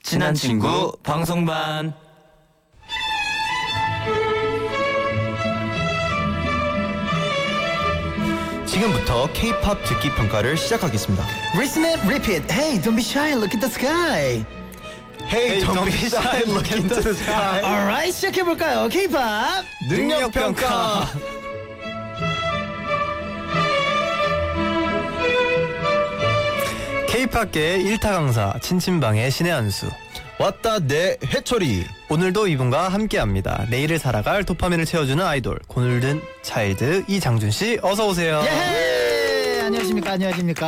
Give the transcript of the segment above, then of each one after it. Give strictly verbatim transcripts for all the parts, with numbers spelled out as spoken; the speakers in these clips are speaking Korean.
친한 친구 방송반. 지금부터 K-팝 듣기 평가를 시작하겠습니다. Listen and repeat. Hey, don't be shy. Look at the sky. Hey, don't be shy, look into the sky. Alright, 시작해 볼까요? K-팝 능력 평가. K-팝계의 일타 강사 친친방의 신의 한수. 왔다 내 해철이. 오늘도 이분과 함께합니다. 내일을 살아갈 도파민을 채워주는 아이돌 골든 차일드 이장준 씨, 어서 오세요. 예! 안녕하십니까, 안녕하십니까.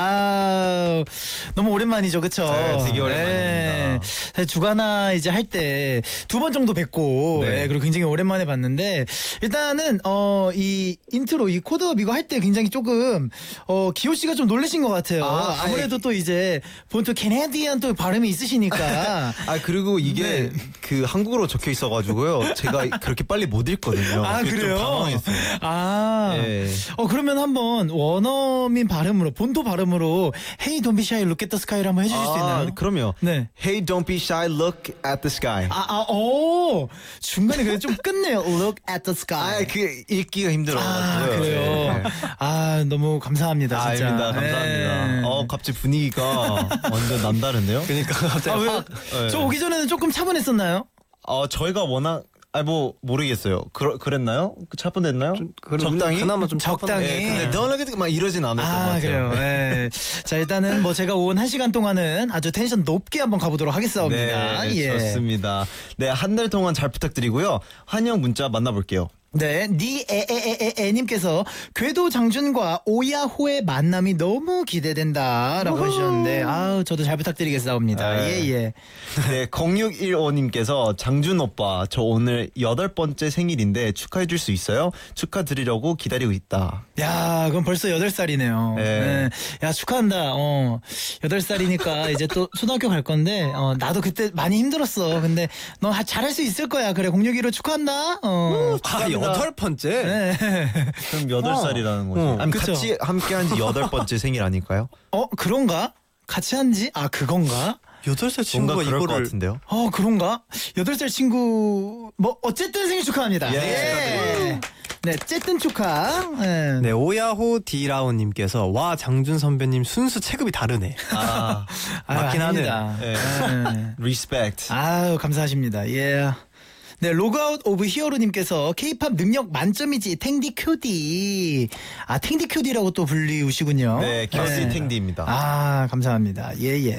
아, 너무 오랜만이죠, 그쵸? 네, 되게 오랜만입니다. 사실 주간화 이제 할 때 두 번 정도 뵙고, 네. 예, 그리고 굉장히 오랜만에 봤는데, 일단은, 어, 이 인트로, 이 코드업 이거 할 때 굉장히 조금, 어, 기호 씨가 좀 놀라신 것 같아요. 아, 아무래도 또 이제, 본토 캐네디안 또 발음이 있으시니까. 아 그리고 이게 네. 그 한국어로 적혀 있어가지고요. 제가 그렇게 빨리 못 읽거든요. 아, 그래서 좀 그래요? 당황했어요. 아, 예. 어 그러면 한번 원어민 발음으로 본토 발음으로 Hey don't be shy look at the sky를 한번 해주실 수 있나요? 그럼요. 네. Hey, don't be shy, look at the sky. 아, 아, 오 중간에 그래 좀 끝내요. Look at the sky. 아, 그 읽기가 힘들어가지고요. 아, 그래요. 네. 아 너무 감사합니다. 아, 진짜. 아닙니다. 감사합니다. 네. 어, 갑자기 분위기가 완전 남다른데요? 그러니까 갑자기 아, 왜, 확 네. 저 오기 전에는 조금 차분했었나요? 어, 저희가 워낙 아, 뭐 모르겠어요. 그, 그랬나요? 그 차분했나요? 적당히? 그나마 좀 적당히. 네, 근데 너는 막 이러진 않았던 것 아, 같아요. 그래요. 네. 자, 일단은 뭐 제가 온 한 시간 동안은 아주 텐션 높게 한번 가보도록 하겠습니다. 네, 예. 좋습니다. 네, 한 달 동안 잘 부탁드리고요. 환영 문자 만나볼게요. 네, 니에에에에님께서 궤도 장준과 오야호의 만남이 너무 기대된다라고 해주셨는데, 아우 저도 잘 부탁드리겠사옵니다. 네. 예예. 네, 공육일오님께서 장준 오빠, 저 오늘 여덟 번째 생일인데 축하해줄 수 있어요? 축하드리려고 기다리고 있다. 야, 그럼 벌써 여덟 살이네요. 네. 네. 야, 축하한다. 어, 여덟 살이니까 이제 또 초등학교 갈 건데, 어, 나도 그때 많이 힘들었어. 근데 너 하- 잘할 수 있을 거야. 그래, 공육일오 축하한다. 어. 아, 여덟 번째? 네. 그럼 여덟 살이라는 거죠. 어, 아니, 그쵸. 같이 함께 한 지 여덟 번째 생일 아닐까요? 어, 그런가? 같이 한지? 아, 그건가? 여덟 살 뭔가 친구가 그럴 것 이거를 같은데요. 어, 그런가? 여덟 살 친구, 뭐, 어쨌든 생일 축하합니다. 예, 예. 네, 어쨌든 축하. 예. 네, 오야호 디라오님께서 와 장준 선배님 순수 체급이 다르네. 아, 아유, 맞긴 아닙니다. 예. 예. respect. 아유, 감사하십니다. 예. 네, 로그아웃 오브 히어로님께서 K-팝 능력 만점이지, 탱디 큐디. 아, 탱디 큐디라고 또 불리우시군요. 네, 격시 탱디입니다. 아, 감사합니다. 예, 예.